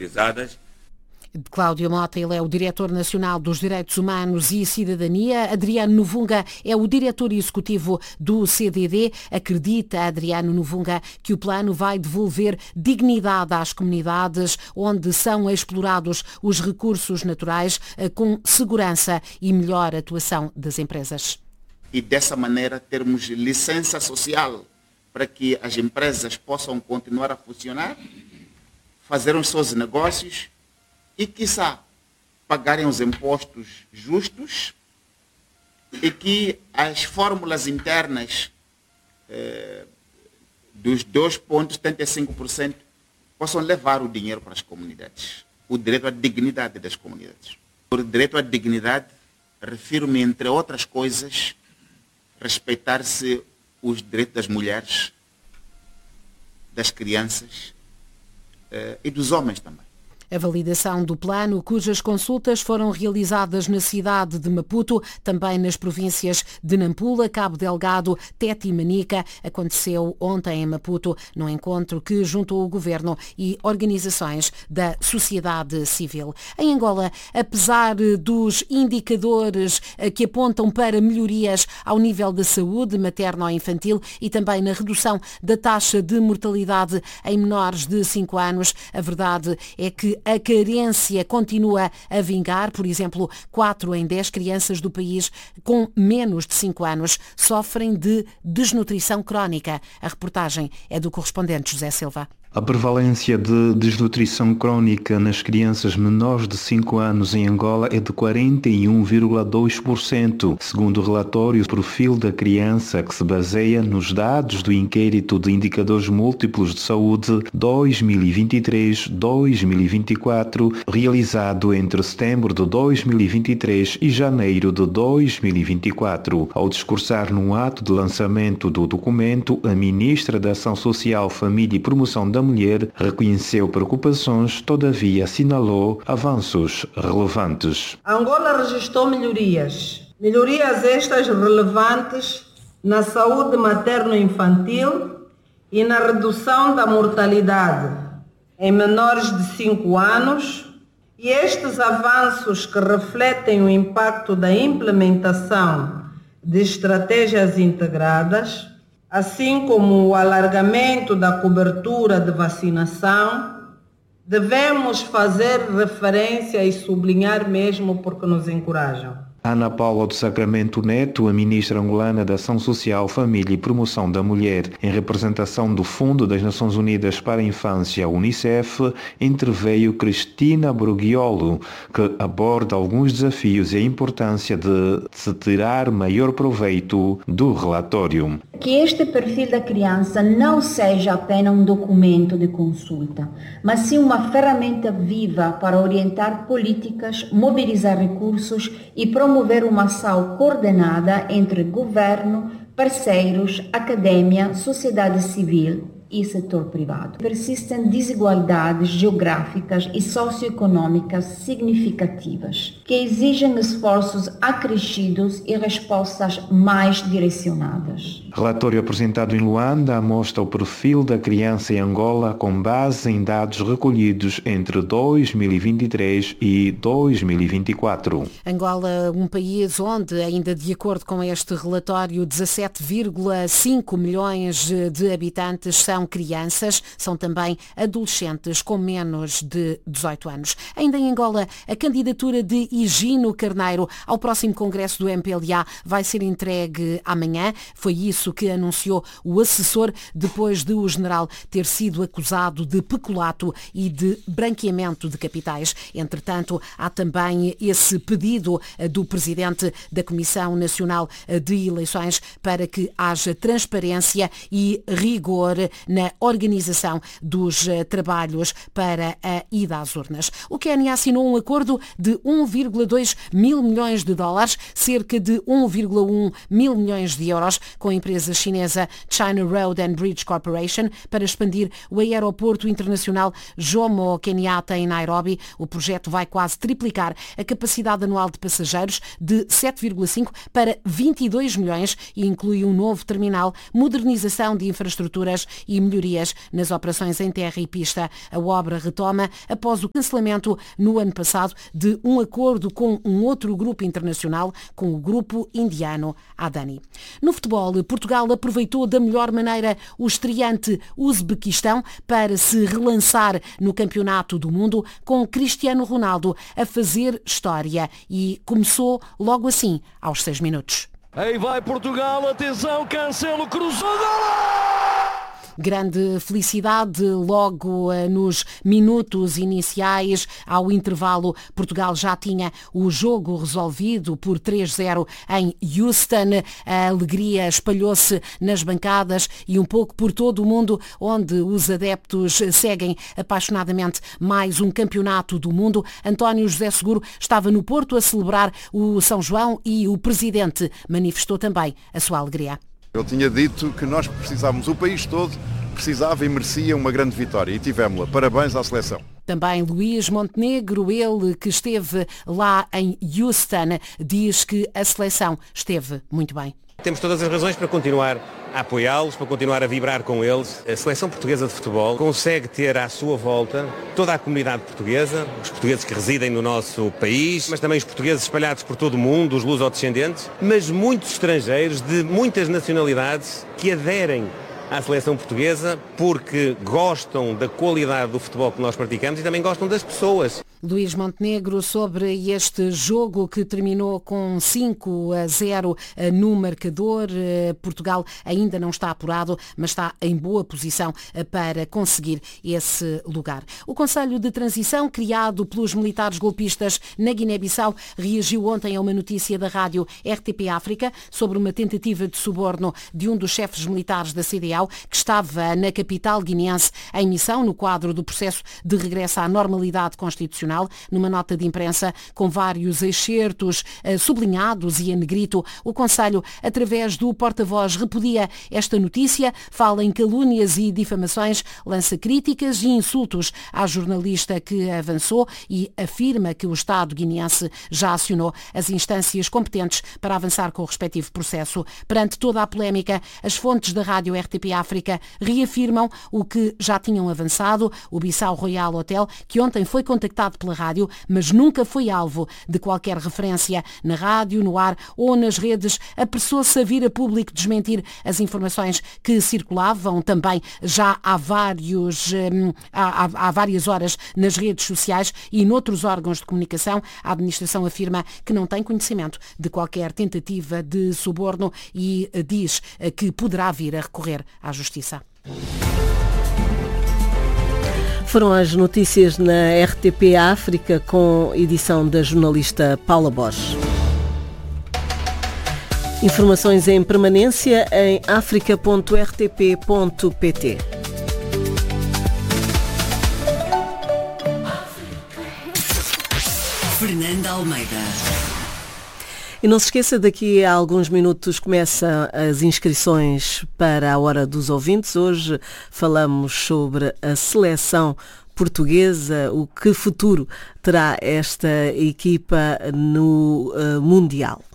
realizadas. Cláudio Mota, ele é o Diretor Nacional dos Direitos Humanos e Cidadania. Adriano Novunga é o Diretor Executivo do CDD. Acredita, Adriano Novunga, que o plano vai devolver dignidade às comunidades onde são explorados os recursos naturais com segurança e melhor atuação das empresas. E dessa maneira termos licença social para que as empresas possam continuar a funcionar, fazer os seus negócios e, quiçá, pagarem os impostos justos e que as fórmulas internas dos 2,75% possam levar o dinheiro para as comunidades. O direito à dignidade das comunidades. Por direito à dignidade, refiro-me, entre outras coisas, respeitar-se os direitos das mulheres, das crianças e dos homens também. A validação do plano, cujas consultas foram realizadas na cidade de Maputo, também nas províncias de Nampula, Cabo Delgado, Tete e Manica, aconteceu ontem em Maputo, num encontro que juntou o governo e organizações da sociedade civil. Em Angola, apesar dos indicadores que apontam para melhorias ao nível da saúde materno-infantil e também na redução da taxa de mortalidade em menores de 5 anos, a verdade é que a carência continua a vingar. Por exemplo, 4 em 10 crianças do país com menos de 5 anos sofrem de desnutrição crónica. A reportagem é do correspondente José Silva. A prevalência de desnutrição crónica nas crianças menores de 5 anos em Angola é de 41,2%, segundo o relatório Perfil da Criança, que se baseia nos dados do Inquérito de Indicadores Múltiplos de Saúde 2023-2024, realizado entre setembro de 2023 e janeiro de 2024. Ao discursar num ato de lançamento do documento, a Ministra da Ação Social, Família e Promoção da Mulher reconheceu preocupações, todavia assinalou avanços relevantes. Angola registrou melhorias estas relevantes na saúde materno-infantil e na redução da mortalidade em menores de 5 anos, e estes avanços que refletem o impacto da implementação de estratégias integradas, assim como o alargamento da cobertura de vacinação, devemos fazer referência e sublinhar mesmo porque nos encorajam. Ana Paula do Sacramento Neto, a ministra angolana da Ação Social, Família e Promoção da Mulher, em representação do Fundo das Nações Unidas para a Infância, Unicef, interveio Cristina Bruguiolo, que aborda alguns desafios e a importância de se tirar maior proveito do relatório. Que este perfil da criança não seja apenas um documento de consulta, mas sim uma ferramenta viva para orientar políticas, mobilizar recursos e promover uma ação coordenada entre governo, parceiros, academia, sociedade civil e setor privado. Persistem desigualdades geográficas e socioeconômicas significativas, que exigem esforços acrescidos e respostas mais direcionadas. Relatório apresentado em Luanda mostra o perfil da criança em Angola com base em dados recolhidos entre 2023 e 2024. Angola, um país onde, ainda de acordo com este relatório, 17,5 milhões de habitantes são crianças, são também adolescentes com menos de 18 anos. Ainda em Angola, a candidatura de Higino Carneiro ao próximo congresso do MPLA vai ser entregue amanhã. Foi isso que anunciou o assessor depois de o general ter sido acusado de peculato e de branqueamento de capitais. Entretanto, há também esse pedido do presidente da Comissão Nacional de Eleições para que haja transparência e rigor na organização dos trabalhos para a ida às urnas. O Quênia assinou um acordo de 1,2 mil milhões de dólares, cerca de 1,1 mil milhões de euros, com a empresa chinesa China Road and Bridge Corporation para expandir o aeroporto internacional Jomo Kenyatta em Nairobi. O projeto vai quase triplicar a capacidade anual de passageiros de 7,5 para 22 milhões e inclui um novo terminal, modernização de infraestruturas e melhorias nas operações em terra e pista. A obra retoma após o cancelamento no ano passado de um acordo com um outro grupo internacional, com o grupo indiano Adani. No futebol, Portugal aproveitou da melhor maneira o estreante Uzbequistão para se relançar no Campeonato do Mundo, com Cristiano Ronaldo a fazer história, e começou logo assim, aos 6 minutos. Aí vai Portugal, atenção, Cancelo cruzou, Grande felicidade logo nos minutos iniciais. Ao intervalo, Portugal já tinha o jogo resolvido por 3-0 em Houston. A alegria espalhou-se nas bancadas e um pouco por todo o mundo, onde os adeptos seguem apaixonadamente mais um campeonato do mundo. António José Seguro estava no Porto a celebrar o São João e o presidente manifestou também a sua alegria. Ele tinha dito que nós precisávamos, o país todo precisava e merecia uma grande vitória e tivemos-la. Parabéns à seleção. Também Luís Montenegro, ele que esteve lá em Houston, diz que a seleção esteve muito bem. Temos todas as razões para continuar a apoiá-los, para continuar a vibrar com eles. A seleção portuguesa de futebol consegue ter à sua volta toda a comunidade portuguesa, os portugueses que residem no nosso país, mas também os portugueses espalhados por todo o mundo, os lusodescendentes, mas muitos estrangeiros de muitas nacionalidades que aderem à seleção portuguesa porque gostam da qualidade do futebol que nós praticamos e também gostam das pessoas. Luís Montenegro sobre este jogo que terminou com 5-0 no marcador. Portugal ainda não está apurado, mas está em boa posição para conseguir esse lugar. O Conselho de Transição, criado pelos militares golpistas na Guiné-Bissau, reagiu ontem a uma notícia da rádio RTP África sobre uma tentativa de suborno de um dos chefes militares da CDAO, que estava na capital guineense em missão no quadro do processo de regresso à normalidade constitucional. Numa nota de imprensa com vários excertos sublinhados e em negrito, o Conselho, através do porta-voz, repudia esta notícia, fala em calúnias e difamações, lança críticas e insultos à jornalista que avançou e afirma que o Estado guineense já acionou as instâncias competentes para avançar com o respectivo processo. Perante toda a polémica, as fontes da rádio RTP África reafirmam o que já tinham avançado. O Bissau Royal Hotel, que ontem foi contactado pela rádio, mas nunca foi alvo de qualquer referência na rádio, no ar ou nas redes, apressou-se a vir a público desmentir as informações que circulavam também já há várias horas nas redes sociais e noutros órgãos de comunicação. A administração afirma que não tem conhecimento de qualquer tentativa de suborno e diz que poderá vir a recorrer à Justiça. Foram as notícias na RTP África com edição da jornalista Paula Bosch. Informações em permanência em africa.rtp.pt. Fernanda Almeida. E não se esqueça, daqui a alguns minutos começam as inscrições para a Hora dos Ouvintes. Hoje falamos sobre a seleção portuguesa, o que futuro terá esta equipa no Mundial.